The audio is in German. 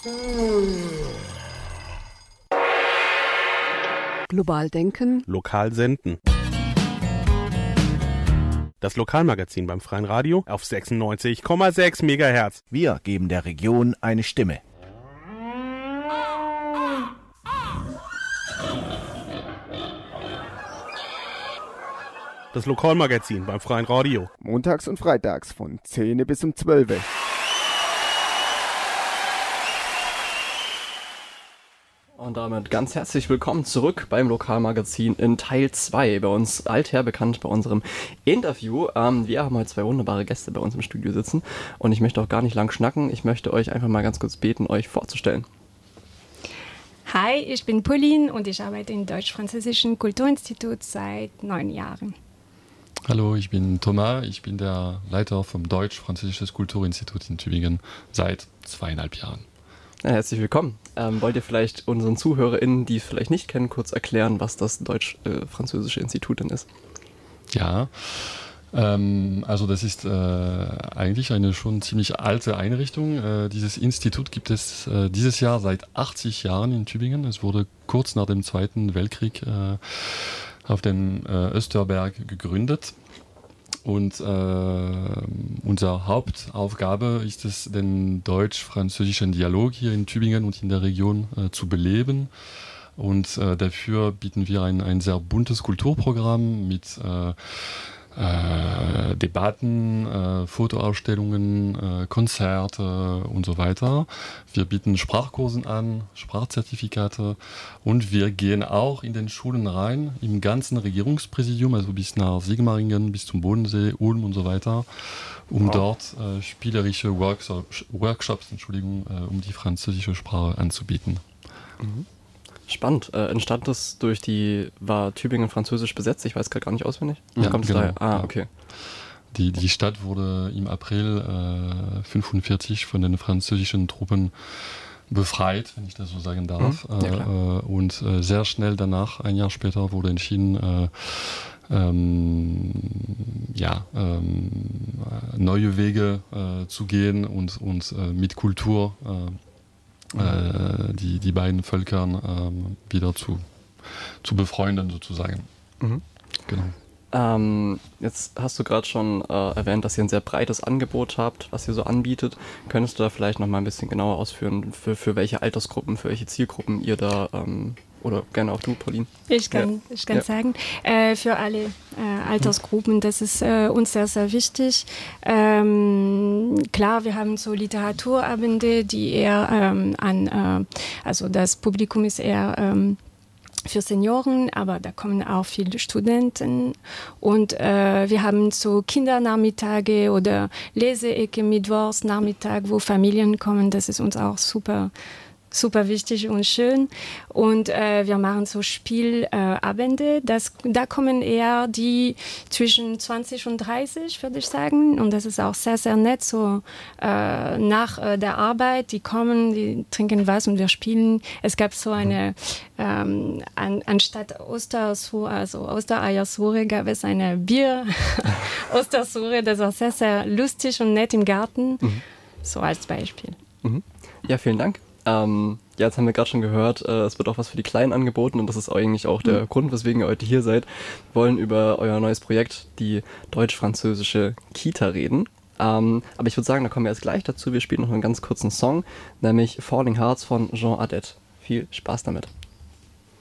Global denken, lokal senden. Das Lokalmagazin beim Freien Radio auf 96,6 MHz. Wir geben der Region eine Stimme. Das Lokalmagazin beim Freien Radio. Montags und freitags von 10 bis um 12. Und damit ganz herzlich willkommen zurück beim Lokalmagazin in Teil 2. Bei uns alther bekannt bei unserem Interview. Wir haben heute zwei wunderbare Gäste bei uns im Studio sitzen. Und ich möchte auch gar nicht lang schnacken. Ich möchte euch einfach mal ganz kurz beten, euch vorzustellen. Hi, ich bin Pauline und ich arbeite im Deutsch-Französischen Kulturinstitut seit 9 Jahren. Hallo, ich bin Thomas, ich bin der Leiter vom Deutsch-Französisches Kulturinstitut in Tübingen seit 2,5 Jahren. Ja, herzlich willkommen. Wollt ihr vielleicht unseren ZuhörerInnen, die es vielleicht nicht kennen, kurz erklären, was das Deutsch-Französische Institut denn ist? Ja, also das ist eigentlich eine schon ziemlich alte Einrichtung. Dieses Institut gibt es dieses Jahr seit 80 Jahren in Tübingen. Es wurde kurz nach dem Zweiten Weltkrieg auf dem Österberg gegründet. Und unsere Hauptaufgabe ist es, den deutsch-französischen Dialog hier in Tübingen und in der Region zu beleben. Und dafür bieten wir ein sehr buntes Kulturprogramm mit Debatten, Fotoausstellungen, Konzerte und so weiter. Wir bieten Sprachkursen an, Sprachzertifikate und wir gehen auch in den Schulen rein, im ganzen Regierungspräsidium, also bis nach Sigmaringen, bis zum Bodensee, Ulm und so weiter, um dort spielerische Workshops, um die französische Sprache anzubieten. Mhm. Spannend. Entstand das war Tübingen französisch besetzt? Ich weiß gerade gar nicht auswendig. Ja, kommt genau. daher? Okay. Die Stadt wurde im April 1945 von den französischen Truppen befreit, wenn ich das so sagen darf. Und sehr schnell danach, ein Jahr später, wurde entschieden, neue Wege zu gehen und mit Kultur die beiden Völkern wieder zu befreunden sozusagen. Mhm. Genau. Jetzt hast du gerade schon erwähnt, dass ihr ein sehr breites Angebot habt, was ihr so anbietet. Könntest du da vielleicht noch mal ein bisschen genauer ausführen, für welche Altersgruppen, für welche Zielgruppen ihr da, oder gerne auch du, Pauline? Ich kann sagen, für alle Altersgruppen, das ist uns sehr, sehr wichtig. Klar, wir haben so Literaturabende, die eher also das Publikum ist eher für Senioren, aber da kommen auch viele Studenten und wir haben so Kindernachmittage oder Leseecke Mittwochsnachmittag, wo Familien kommen, das ist uns auch super wichtig und schön. Und wir machen so Spielabende. Da kommen eher die zwischen 20 und 30, würde ich sagen. Und das ist auch sehr, sehr nett. So nach der Arbeit, die kommen, die trinken was und wir spielen. Es gab so eine, anstatt Ostereiersure, gab es eine Bier-Ostersure. Das war sehr, sehr lustig und nett im Garten. Mhm. So als Beispiel. Mhm. Ja, vielen Dank. Jetzt haben wir gerade schon gehört, es wird auch was für die Kleinen angeboten und das ist eigentlich auch der Grund, weswegen ihr heute hier seid. Wir wollen über euer neues Projekt, die deutsch-französische Kita, reden. Aber ich würde sagen, da kommen wir erst gleich dazu. Wir spielen noch einen ganz kurzen Song, nämlich Falling Hearts von Jean Adet. Viel Spaß damit.